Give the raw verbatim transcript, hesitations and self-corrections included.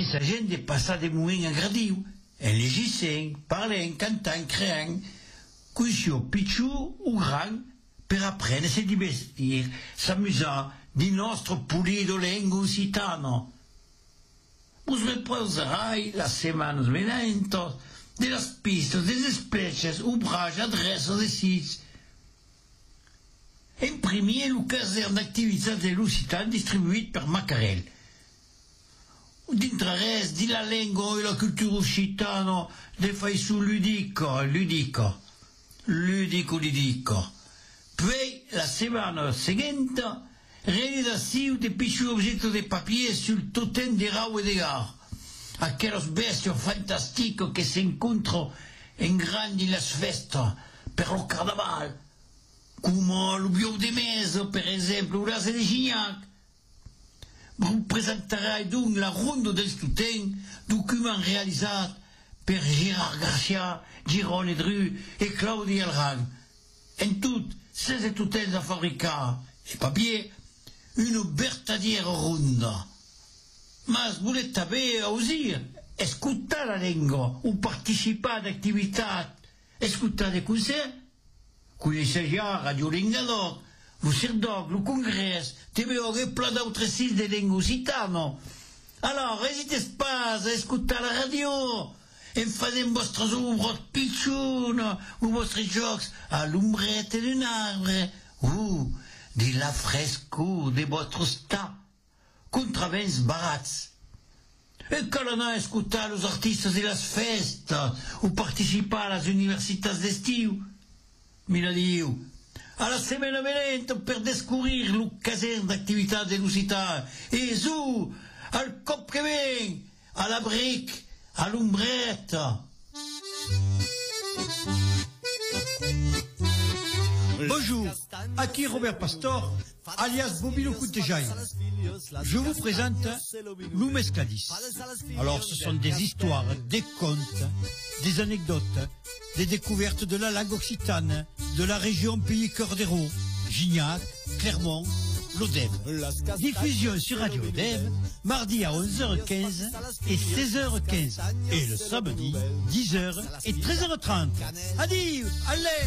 sa gent de passar de moment agradiu, en llegissant, parlant, cantant, creant, cuixó pitjor o gran, per aprendre a se divertir, s'amusar di nostro pulido lengo occitano. Us reposarai las semanas venentos de las pistas, des esplechas, ubrage, adreços de sits. En primer, el casern d'activitats de l'Occitan distribuït per Macarel. Dintre res, di la lengua e la cultura occitana, de faisù ludico, ludico, ludico, ludico. Poi, la setmana seguente, realizzazione de piccoli oggetti de papier sul totem de rau e de gar. Aquellos bestios fantastico che si incontrano in grandi las festas per lo carnaval, come l'ubiou de mesa, per esempio, o l'ase de Gignac. Vous presenterai donc la ronda del totem, document realizzat per Gérard Garcia, Girone Dru e Claudia Alran. En tout, seize totems a fabricar, e papier, une vertadiera ronda. Mas volet també ausir, escutar la lengua, o participar d'activitat, escutar de concert, conèixer ja Radio Lingador, lo Cirdoc, lo Congrés, T V O e pla d'autres sis de lengua occitana. Alors, n'hésitez pas a escutar la radio, en fazent vostres obres pitxones, ou vostres jocs a l'ombrette d'un arbre, ou de la frescor de votre sta, contra vents barats. E cal anar a escutar los artistes de las festas, ou participar a las universitats d'estiu. Mira diu, a la setmana venenta per descobrir lo casern d'activitat de l'Occitan, e zu, al cop que ven, a la bric, a l'ombretta. Bonjour, aquí Robert Pastor, alias Bobino Coutejaille. Je vous présente Lou Mescladis. Alors, ce sont des histoires, des contes, des anecdotes, des découvertes de la langue occitane, de la région Pays Cœur d'Hérault, Gignac, Clermont, l'Odève. Diffusion sur Radio Odève, mardi à onze heures quinze et seize heures quinze. Et le samedi, dix heures et treize heures trente. Adieu, allez!